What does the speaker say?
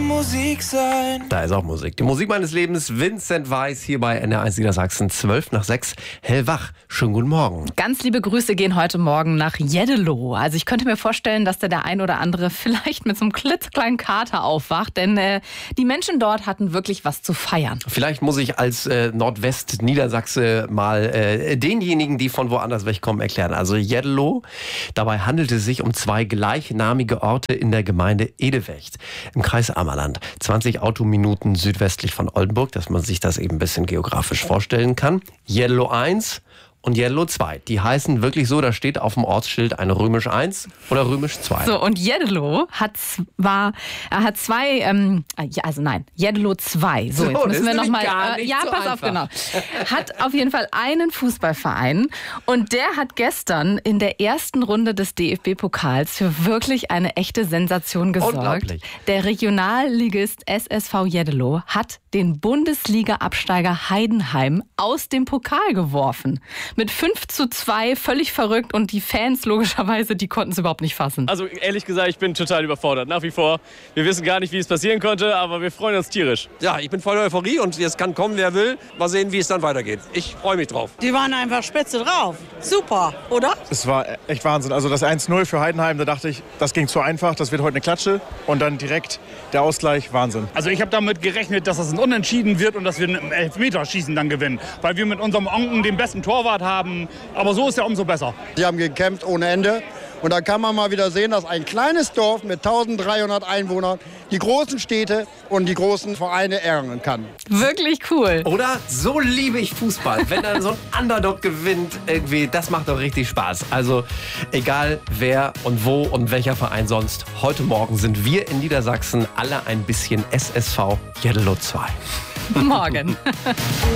Musik sein. Da ist auch Musik. Die Musik meines Lebens, Vincent Weiss, hier bei NR1 Niedersachsen, 5:12, hellwach. Schönen guten Morgen. Ganz liebe Grüße gehen heute Morgen nach Jeddelo. Also ich könnte mir vorstellen, dass der ein oder andere vielleicht mit so einem klitzekleinen Kater aufwacht, denn die Menschen dort hatten wirklich was zu feiern. Vielleicht muss ich als Nordwest-Niedersachse mal denjenigen, die von woanders wegkommen, erklären. Also Jeddelo, dabei handelt es sich um zwei gleichnamige Orte in der Gemeinde Edewecht im Kreis Ammerland. 20 Autominuten südwestlich von Oldenburg, dass man sich das eben ein bisschen geografisch vorstellen kann. Jeddelo 1 und Jeddelo 2. Die heißen wirklich so, da steht auf dem Ortsschild eine Römisch 1 oder Römisch 2. So, und Jeddelo hat zwei, Jeddelo 2. So, jetzt müssen wir nochmal. Ja, so pass einfach. auf, genau. Hat auf jeden Fall einen Fußballverein und der hat gestern in der ersten Runde des DFB-Pokals für wirklich eine echte Sensation gesorgt. Unglaublich. Der Regionalligist SSV Jeddelo hat den Bundesliga-Absteiger Heidenheim aus dem Pokal geworfen. Mit 5:2, völlig verrückt, und die Fans logischerweise, die konnten es überhaupt nicht fassen. Also ehrlich gesagt, ich bin total überfordert, nach wie vor. Wir wissen gar nicht, wie es passieren konnte, aber wir freuen uns tierisch. Ja, ich bin voller Euphorie und jetzt kann kommen, wer will. Mal sehen, wie es dann weitergeht. Ich freue mich drauf. Die waren einfach spitze drauf. Super, oder? Es war echt Wahnsinn. Also das 1:0 für Heidenheim, da dachte ich, das ging zu einfach, das wird heute eine Klatsche. Und dann direkt der Ausgleich, Wahnsinn. Also ich habe damit gerechnet, dass das ein Unentschieden wird und dass wir im Elfmeterschießen dann gewinnen. Weil wir mit unserem Onken den besten Torwart haben. Aber so ist ja umso besser. Die haben gekämpft ohne Ende. Und da kann man mal wieder sehen, dass ein kleines Dorf mit 1300 Einwohnern die großen Städte und die großen Vereine ärgern kann. Wirklich cool. Oder? So liebe ich Fußball. Wenn dann so ein Underdog gewinnt, irgendwie, das macht doch richtig Spaß. Also egal wer und wo und welcher Verein sonst. Heute Morgen sind wir in Niedersachsen alle ein bisschen SSV Jeddelo 2. Morgen.